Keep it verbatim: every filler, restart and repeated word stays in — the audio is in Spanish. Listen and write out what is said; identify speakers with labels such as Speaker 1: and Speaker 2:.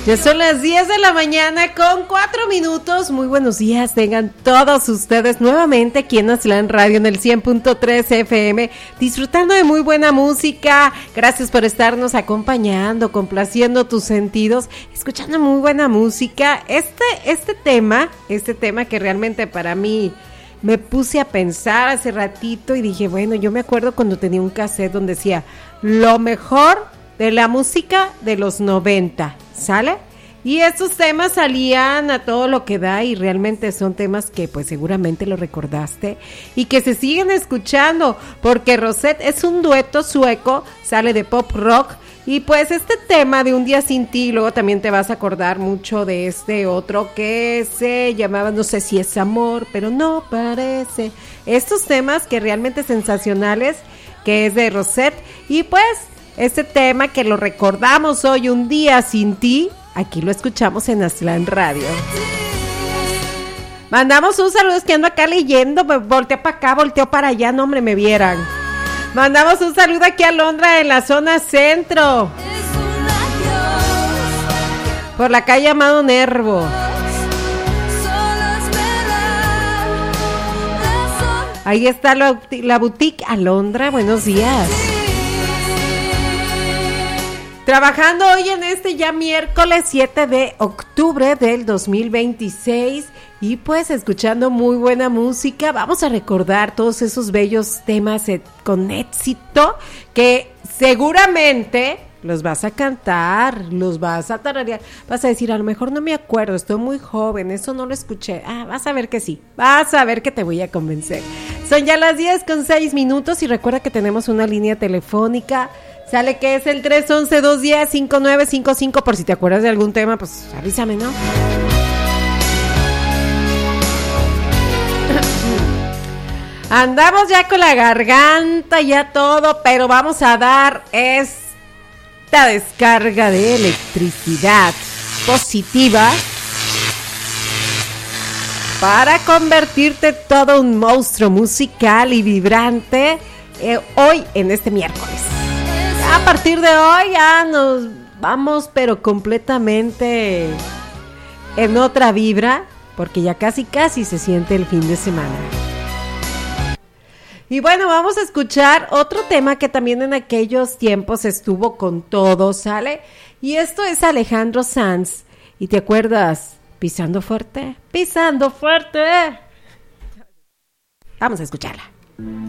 Speaker 1: Ya son las diez de la mañana con cuatro minutos. Muy buenos días, tengan todos ustedes nuevamente aquí en Aztlán Radio en el cien punto tres F M, disfrutando de muy buena música. Gracias por estarnos acompañando, complaciendo tus sentidos, escuchando muy buena música. Este, este tema, este tema que realmente para mí me puse a pensar hace ratito y dije, bueno, yo me acuerdo cuando tenía un cassette donde decía lo mejor de la música de los noventa, ¿sale? Y estos temas salían a todo lo que da y realmente son temas que pues seguramente lo recordaste y que se siguen escuchando porque Rosette es un dueto sueco, sale de pop rock y pues este tema de Un día sin ti, luego también te vas a acordar mucho de este otro que se llamaba, no sé si es amor, pero no parece. Estos temas que realmente sensacionales, que es de Rosette y pues este tema que lo recordamos hoy, Un día sin ti, aquí lo escuchamos en Aztlán Radio. Mandamos un saludo, es que ando acá leyendo, volteo para acá, volteo para allá, no hombre, me vieran. Mandamos un saludo aquí a Londra en la zona centro, por la calle Amado Nervo. Ahí está la, la boutique Alondra, buenos días. Trabajando hoy en este ya miércoles siete de octubre del dos mil veintiséis y pues escuchando muy buena música, vamos a recordar todos esos bellos temas con éxito que seguramente los vas a cantar, los vas a tararear, vas a decir a lo mejor no me acuerdo, estoy muy joven, eso no lo escuché, ah, vas a ver que sí, vas a ver que te voy a convencer. Son ya las diez con seis minutos y recuerda que tenemos una línea telefónica. Sale que es el tres once, dos diez, cinco nueve cinco cinco, por si te acuerdas de algún tema, pues avísame, ¿no? Andamos ya con la garganta, ya todo, pero vamos a dar esta descarga de electricidad positiva para convertirte todo un monstruo musical y vibrante eh, hoy en este miércoles. A partir de hoy ya nos vamos pero completamente en otra vibra porque ya casi casi se siente el fin de semana. Y bueno, vamos a escuchar otro tema que también en aquellos tiempos estuvo con todo, ¿sale? Y esto es Alejandro Sanz. ¿Y te acuerdas? Pisando fuerte, pisando fuerte. Vamos a escucharla.